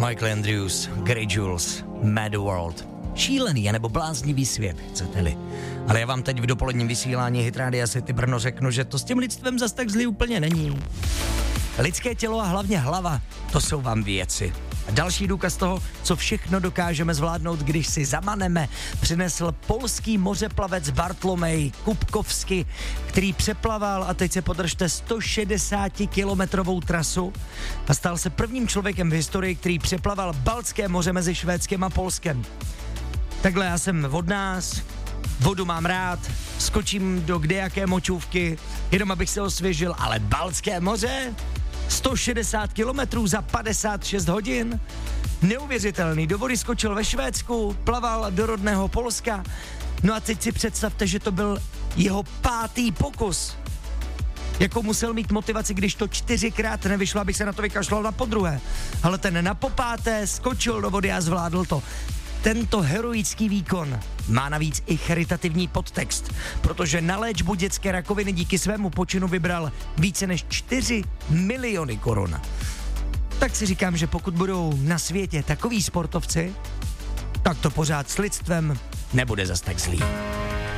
Michael Andrews, Grey Jules, Mad World. Šílený nebo bláznivý svět, chcete-li. Ale já vám teď v dopoledním vysílání Hit Radia City Brno řeknu, že to s tím lidstvem zas tak zlý úplně není. Lidské tělo a hlavně hlava, to jsou vám věci. A další důkaz toho, co všechno dokážeme zvládnout, když si zamaneme, přinesl polský mořeplavec Bartloměj Kupkovsky, který přeplaval, a teď se podržte, 160-kilometrovou trasu a stal se prvním člověkem v historii, který přeplaval Baltské moře mezi Švédskem a Polskem. Takhle já jsem od nás, vodu mám rád, skočím do kdejaké močůvky, jenom abych se osvěžil, ale Baltské moře? 160 kilometrů za 56 hodin? Neuvěřitelný, do vody skočil ve Švédsku, plaval do rodného Polska. No a teď si představte, že to byl jeho 5. pokus. Jako musel mít motivaci, když to 4krát nevyšlo, abych se na to vykašlal na podruhé. Ale ten na 5. skočil do vody a zvládl to. Tento heroický výkon má navíc i charitativní podtext, protože na léčbu dětské rakoviny díky svému počinu vybral více než 4 miliony korun. Tak si říkám, že pokud budou na světě takoví sportovci, tak to pořád s lidstvem nebude zas tak zlý.